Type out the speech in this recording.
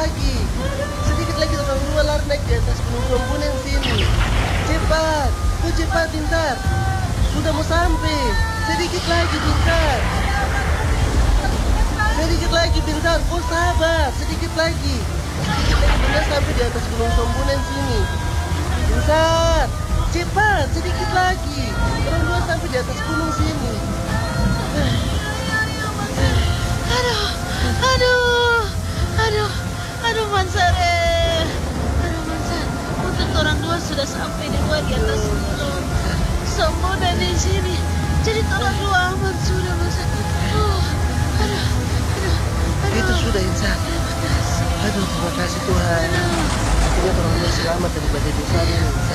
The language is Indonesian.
lagi. Sedikit lagi orang dua lari naik di atas gunung Sombunen sini. Cepat, cepat Bintar. Sudah mau sampai. Sedikit lagi Bintar. Sedikit lagi Bintar. Oh sabar, sedikit lagi. Sedikit lagi Bintar sampai di atas gunung Sombunen sini. Bintar, cepat, sedikit lagi. Orang dua sampai di atas gunung sini. Aduh Mansare. Aduh Mansar, untuk orang dua sudah sampai di atas gunung Sombunen di sini. Jadi orang dua aman sudah Mansar. Itu sudah Insan. Aduh, terima kasih Tuhan. Akhirnya orang dua selamat dari badai besar ini.